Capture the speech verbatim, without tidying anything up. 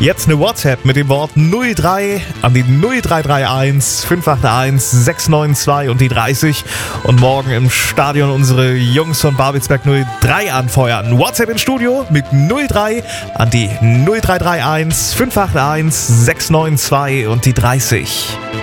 Jetzt eine WhatsApp mit dem Wort null drei an die null drei drei eins fünf acht eins sechs neun zwei und die dreißig und morgen im Stadion unsere Jungs von Babelsberg null drei anfeuern. WhatsApp ins Studio mit null drei an die null drei drei eins fünf acht eins sechs neun zwei und die dreißig.